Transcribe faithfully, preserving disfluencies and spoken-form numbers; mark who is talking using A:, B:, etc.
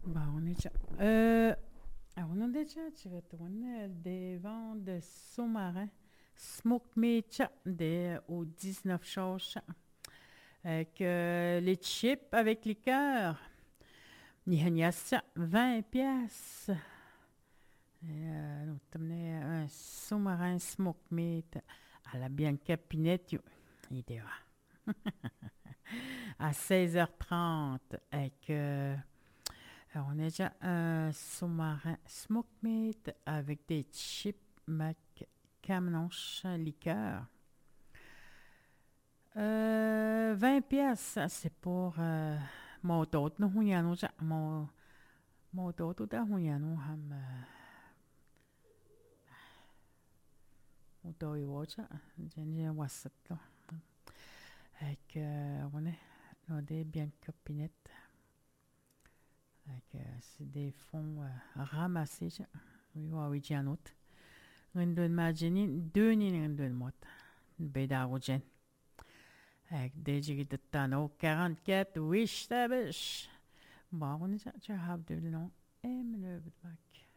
A: Bah, on est déjà. Euh, ah, on a déjà tiré tourner des vents de sous-marins. Smoke Meat de, au dix-neuf choses. Avec euh, les chips avec liqueur. Nihanyasa, vingt pièces. Euh, nous amené un sous-marin Smoke Meat à la Bianca Pinetto. Idéal. À seize heures trente avec euh, alors, on a déjà un sous-marin smoke meat avec des chips McCamnoche liqueur. Euh, vingt pièces, c'est pour euh, mon tot no hunyano ja mon mon tot da hunyano ham mon toi wacha jenje wasat lo avec euh, on est on est bien copinette avec euh, c'est des fonds euh, ramassés ja oui oui janot Ngandun majini duni ngandun mot. Beda jen. Ak deji de tano quarante-quatre wish tabish. Bon, on est déjà have de long. Et me le back.